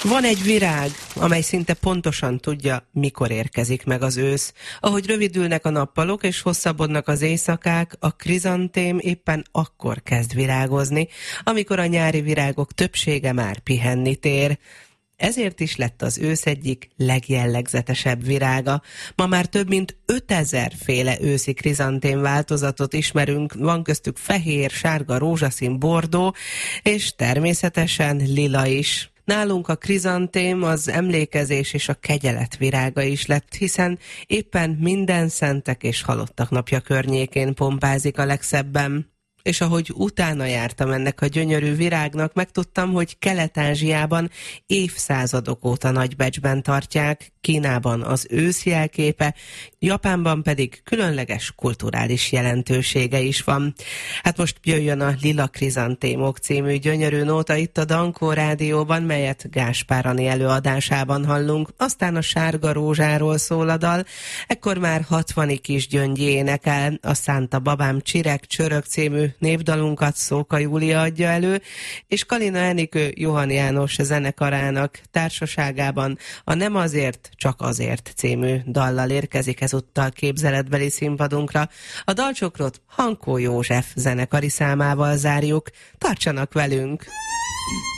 Van egy virág, amely szinte pontosan tudja, mikor érkezik meg az ősz. Ahogy rövidülnek a nappalok és hosszabbodnak az éjszakák, a krizantém éppen akkor kezd virágozni, amikor a nyári virágok többsége már pihenni tér. Ezért is lett az ősz egyik legjellegzetesebb virága. Ma már több mint 5000 féle őszi krizantém változatot ismerünk, van köztük fehér, sárga, rózsaszín, bordó, és természetesen lila is. Nálunk a krizantém az emlékezés és a kegyelet virága is lett, hiszen éppen minden szentek és halottak napja környékén pompázik a legszebben. És ahogy utána jártam ennek a gyönyörű virágnak, megtudtam, hogy Kelet-Ázsiában évszázadok óta nagybecsben tartják, Kínában az ősz jelképe, Japánban pedig különleges kulturális jelentősége is van. Hát most jöjjön a Lila krizantémok című gyönyörű nóta itt a Dankó Rádióban, melyet Gáspár Ani előadásában hallunk, aztán a Sárga rózsáról szól a dal, ekkor már 60 kis gyöngy énekel, a Szánta babám csirek csörög című névdalunkat Szóka Júlia adja elő, és Kalina Enikő Johan János zenekarának társaságában a Nem azért, csak azért című dallal érkezik ezúttal képzeletbeli színpadunkra. A dalcsokrot Hankó József zenekari számával zárjuk. Tartsanak velünk!